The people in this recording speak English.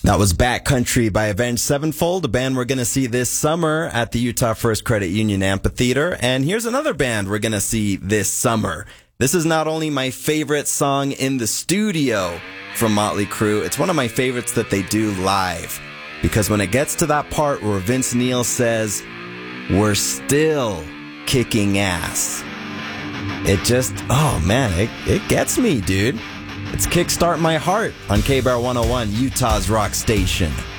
That was Backcountry by Avenged Sevenfold, a band we're going to see this summer at the Utah First Credit Union Amphitheater. And here's another band we're going to see this summer. This is not only my favorite song in the studio from Motley Crue, it's one of my favorites that they do live. Because when it gets to that part where Vince Neil says, "We're still kicking ass," it just, oh man, it gets me, dude. It's Kickstart My Heart on KBAR 101, Utah's rock station.